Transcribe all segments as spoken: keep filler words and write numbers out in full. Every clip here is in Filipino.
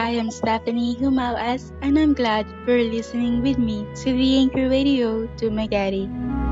I am Stephanie Humalas, and I'm glad you're listening with me to the Anchor Radio Dumaguete.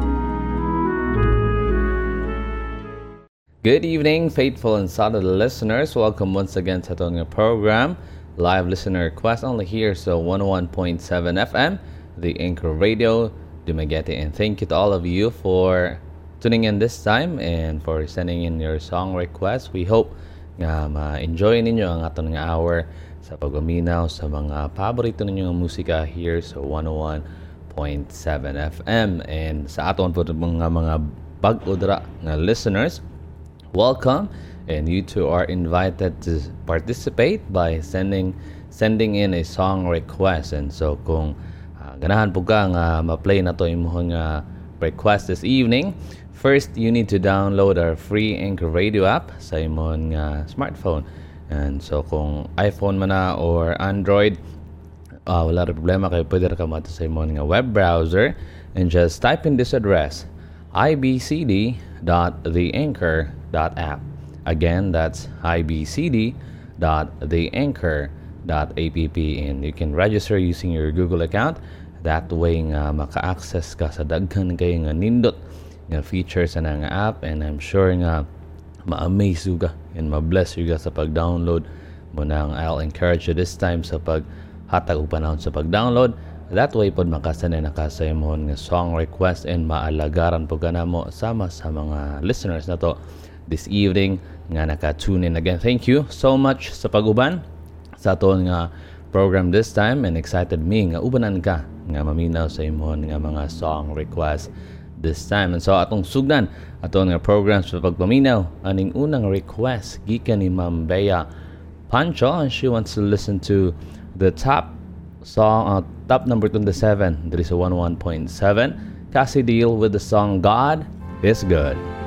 Good evening, faithful and solid listeners. Welcome once again sa itong program. Live listener request only here so one oh one point seven F M, the Anchor Radio Dumaguete. And thank you to all of you for tuning in this time and for sending in your song requests. We hope nga ma-enjoy ninyo ang atong nga hour sa pagpaminaw sa mga paborito ninyo nga musika here sa one oh one point seven F M. And sa aton po mga mga bag-o dira nga listeners, welcome, and you too are invited to participate by sending sending in a song request. And so kung uh, ganahan po ka nga ma-play na to imong uh, request this evening, first you need to download our free Anchor Radio app sa imong uh, smartphone. And so kung iPhone man na or Android, uh, wala rin problema, kayo pwede ka mato sa imong nga web browser and just type in this address, i b c d dot the anchor dot app. Again, that's i b c d dot the anchor dot app, and you can register using your Google account. That way nga maka-access ka sa daghan kayo nga nindot nga features na nga app, and I'm sure nga ma-amaze you ka and ma-bless you ka sa pag-download mo nang. I'll encourage you this time sa pag-hatag o panahon sa pag-download. That way pod makasanay na ka sa imong nga song request and maalagaran po ka na mo sama sa mga listeners na to this evening nga naka-tune in. Again, thank you so much sa pag-uban sa aton nga program this time, and excited me nga ubanan ka nga maminaw sa imong nga mga song request this time. And so atong sugdan aton nga program sa pagpaminaw, aning unang request gikan ni Ma'am Bea Pancho, and she wants to listen to the top song, uh, top number twenty-seven. There is a one oh one point seven Cassie Deal with the song God is Good.